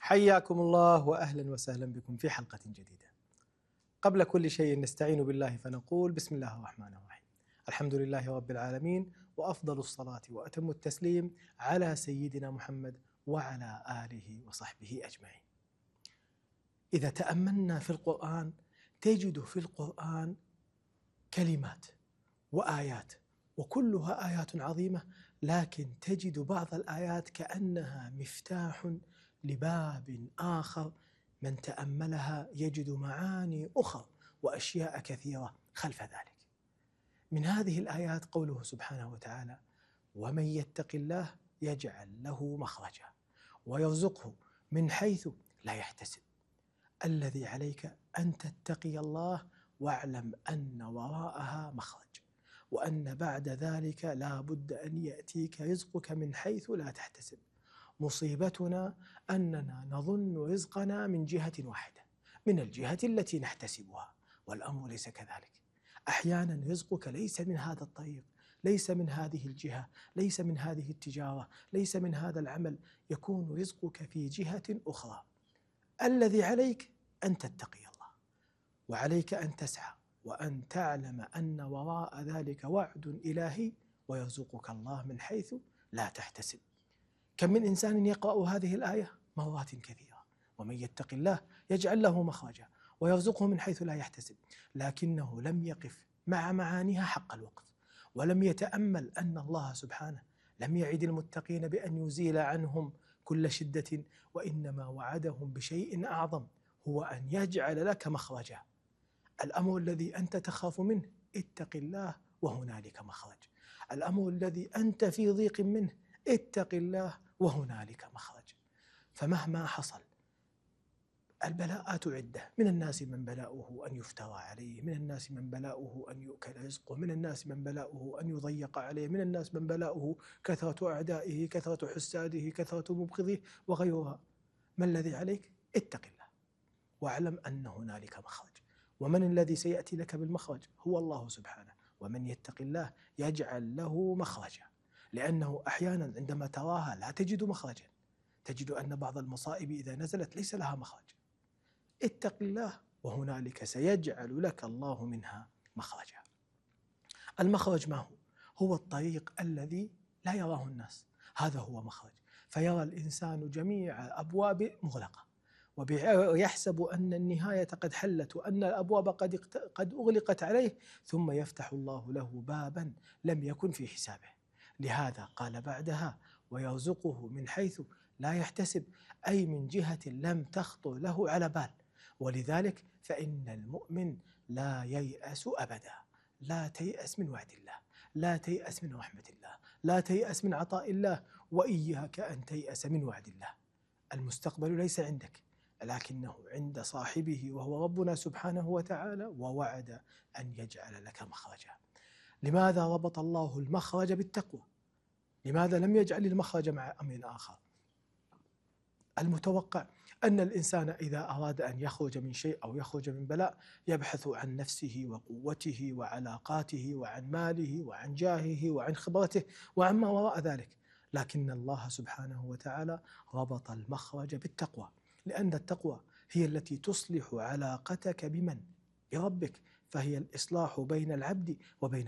حياكم الله وأهلا وسهلا بكم في حلقة جديدة. قبل كل شيء نستعين بالله فنقول بسم الله الرحمن الرحيم، الحمد لله رب العالمين، وأفضل الصلاة وأتم التسليم على سيدنا محمد وعلى آله وصحبه أجمعين. إذا تأملنا في القرآن تجد في القرآن كلمات وآيات، وكلها آيات عظيمة، لكن تجد بعض الآيات كأنها مفتاح لباب آخر، من تأملها يجد معاني أخرى وأشياء كثيرة خلف ذلك. من هذه الآيات قوله سبحانه وتعالى: ومن يتق الله يجعل له مخرجا ويرزقه من حيث لا يحتسب. الذي عليك أن تتقي الله واعلم أن وراءها مخرج، وأن بعد ذلك لا بد أن يأتيك رزقك من حيث لا تحتسب. مصيبتنا أننا نظن رزقنا من جهة واحدة، من الجهة التي نحتسبها، والأمر ليس كذلك. أحيانا رزقك ليس من هذا الطريق، ليس من هذه الجهة، ليس من هذه التجارة، ليس من هذا العمل، يكون رزقك في جهة أخرى. الذي عليك أن تتقي الله، وعليك أن تسعى، وأن تعلم أن وراء ذلك وعد إلهي، ويرزقك الله من حيث لا تحتسب. كم من إنسان يقرأ هذه الآية مرات كثيرة: ومن يتق الله يجعل له مخرجا ويرزقه من حيث لا يحتسب، لكنه لم يقف مع معانيها حق الوقف، ولم يتأمل أن الله سبحانه لم يعد المتقين بأن يزيل عنهم كل شدة، وإنما وعدهم بشيء أعظم، هو أن يجعل لك مخرجا. الأمر الذي أنت تخاف منه اتق الله وهنالك مخرج. الأمر الذي أنت في ضيق منه اتق الله وهنالك مخرج. فمهما حصل البلاءات عدة، من الناس من بلاؤه أن يفترى عليه، من الناس من بلاؤه أن يؤكل رزقه، من الناس من بلاؤه أن يضيق عليه، من الناس من بلاؤه كثرة أعدائه، كثرة حساده، كثرة مبغضيه وغيرها. ما الذي عليك؟ اتق الله واعلم أن هنالك مخرج. ومن الذي سيأتي لك بالمخرج؟ هو الله سبحانه. ومن يتق الله يجعل له مخرجا، لأنه أحيانا عندما تراها لا تجد مخرجا، تجد أن بعض المصائب إذا نزلت ليس لها مخرج. اتق الله وهنالك سيجعل لك الله منها مخرجا. المخرج ما هو؟ هو الطريق الذي لا يراه الناس، هذا هو مخرج. فيرى الإنسان جميع أبواب مغلقة، ويحسب أن النهاية قد حلت وأن الأبواب قد أغلقت عليه، ثم يفتح الله له بابا لم يكن في حسابه. لهذا قال بعدها: ويرزقه من حيث لا يحتسب، أي من جهة لم تخطر له على بال. ولذلك فإن المؤمن لا ييأس أبدا. لا تيأس من وعد الله، لا تيأس من رحمة الله، لا تيأس من عطاء الله، وإياك أن تيأس من وعد الله. المستقبل ليس عندك، لكنه عند صاحبه وهو ربنا سبحانه وتعالى، ووعد أن يجعل لك مخرجا. لماذا ربط الله المخرج بالتقوى؟ لماذا لم يجعل المخرج مع أمر آخر؟ المتوقع أن الإنسان إذا أراد أن يخرج من شيء أو يخرج من بلاء يبحث عن نفسه وقوته وعلاقاته وعن ماله وعن جاهه وعن خبرته وعن ما وراء ذلك، لكن الله سبحانه وتعالى ربط المخرج بالتقوى، لأن التقوى هي التي تصلح علاقتك بمن؟ بربك، فهي الإصلاح بين العبد وبين